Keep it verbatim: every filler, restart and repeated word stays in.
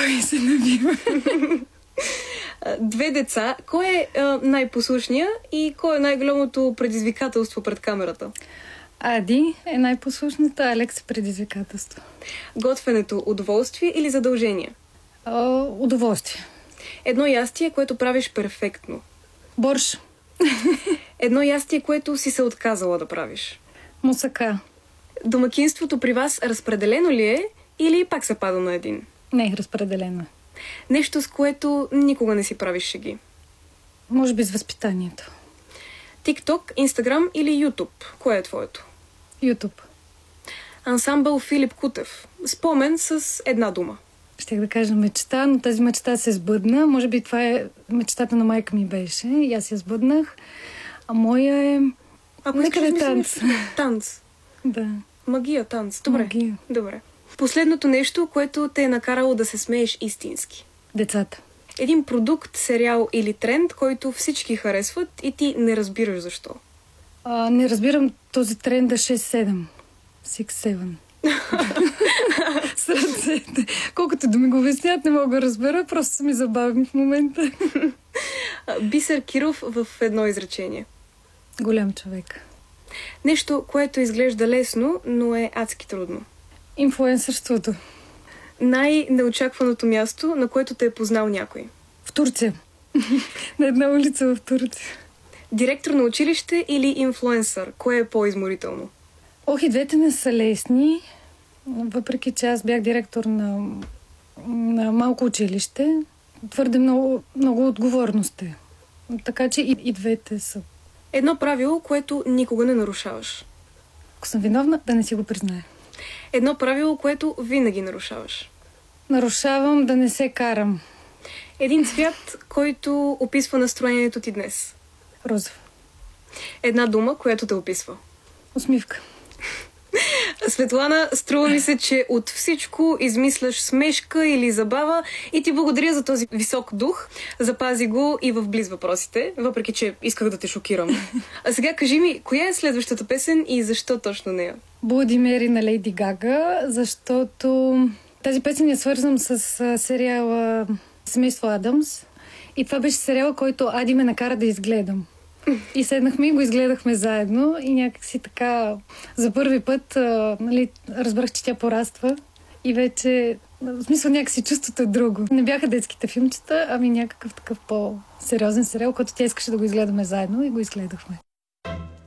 Кой се набива? Две деца. Кой е а, най-послушния и кой е най-голямото предизвикателство пред камерата? Ади е най-послушната, Алекс е предизвикателство. Готвенето удоволствие или задължение? А, удоволствие. Едно ястие, което правиш перфектно. Борщ. Едно ястие, което си се отказала да правиш. Мусака. Домакинството при вас разпределено ли е или пак се пада на един? Не, разпределено. Нещо, с което никога не си правиш шеги. Може би с възпитанието. Тикток, Инстаграм или Ютуб? Кое е твоето? Ютуб. Ансамбъл Филип Кутев. Спомен с една дума. Щях да кажа мечта, но тази мечта се сбъдна. Може би това е мечтата на майка ми беше. И аз я сбъднах. А моя е... Ако Нека да е искаш, танц. Танц. Да. Магия, танц. Добре. Магия. Добре. Последното нещо, което те е накарало да се смееш истински. Децата. Един продукт, сериал или тренд, който всички харесват и ти не разбираш защо. А, не разбирам този тренд да шест седем. шест седем. Сърцете. Колкото да ми го обяснят, не мога да разбера, просто са ми забавни в момента. Бисер Киров в едно изречение. Голям човек. Нещо, което изглежда лесно, но е адски трудно. Инфлуенсърството. Най-неочакваното място, на което те е познал някой. В Турция. На една улица в Турция. Директор на училище или инфлуенсър? Кое е по-изморително? Ох, и двете не са лесни, въпреки че аз бях директор на, на малко училище. Твърде много, много отговорности. Така че и, и двете са. Едно правило, което никога не нарушаваш. Ако съм виновна, да не си го призная. Едно правило, което винаги нарушаваш. Нарушавам да не се карам. Един цвят, който описва настроението ти днес. Розов. Една дума, която те описва. Усмивка. Светлана, струва ми се, че от всичко измисляш смешка или забава и ти благодаря за този висок дух. Запази го и в близ въпросите, въпреки че исках да те шокирам. А сега кажи ми, коя е следващата песен и защо точно нея? Bloody Mary на Лейди Гага, защото тази песен я свързвам с сериала Семейство Адамс и това беше сериала, който Ади ме накара да изгледам. И седнахме и го изгледахме заедно и някакси така за първи път а, нали, разбрах, че тя пораства и вече в смисъл някакси чувството е друго. Не бяха детските филмчета, ами някакъв такъв по-сериозен сериал, който тя искаше да го изгледаме заедно и го изгледахме.